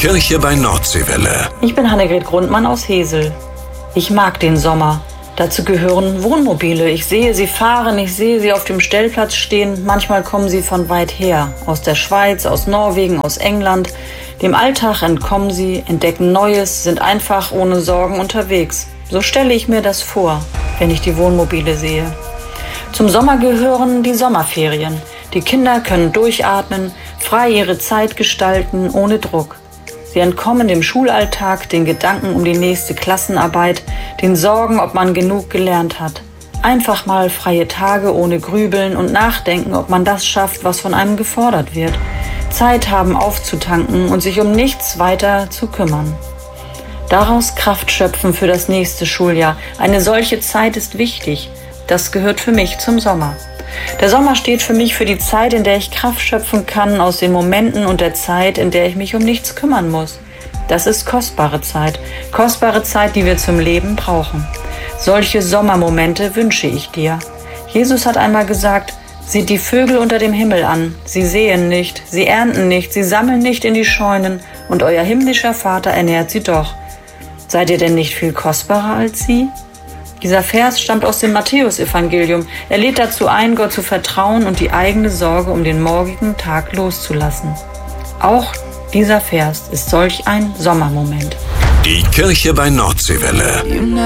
Kirche bei Nordseewelle. Ich bin Annegret Grundmann aus Hesel. Ich mag den Sommer. Dazu gehören Wohnmobile. Ich sehe sie fahren, ich sehe sie auf dem Stellplatz stehen. Manchmal kommen sie von weit her. Aus der Schweiz, aus Norwegen, aus England. Dem Alltag entkommen sie, entdecken Neues, sind einfach ohne Sorgen unterwegs. So stelle ich mir das vor, wenn ich die Wohnmobile sehe. Zum Sommer gehören die Sommerferien. Die Kinder können durchatmen, frei ihre Zeit gestalten, ohne Druck. Sie entkommen dem Schulalltag, den Gedanken um die nächste Klassenarbeit, den Sorgen, ob man genug gelernt hat. Einfach mal freie Tage ohne Grübeln und Nachdenken, ob man das schafft, was von einem gefordert wird. Zeit haben aufzutanken und sich um nichts weiter zu kümmern. Daraus Kraft schöpfen für das nächste Schuljahr. Eine solche Zeit ist wichtig. Das gehört für mich zum Sommer. Der Sommer steht für mich für die Zeit, in der ich Kraft schöpfen kann aus den Momenten und der Zeit, in der ich mich um nichts kümmern muss. Das ist kostbare Zeit, die wir zum Leben brauchen. Solche Sommermomente wünsche ich dir. Jesus hat einmal gesagt, seht die Vögel unter dem Himmel an. Sie säen nicht, sie ernten nicht, sie sammeln nicht in die Scheunen und euer himmlischer Vater ernährt sie doch. Seid ihr denn nicht viel kostbarer als sie? Dieser Vers stammt aus dem Matthäusevangelium. Er lädt dazu ein, Gott zu vertrauen und die eigene Sorge um den morgigen Tag loszulassen. Auch dieser Vers ist solch ein Sommermoment. Die Kirche bei Nordseewelle.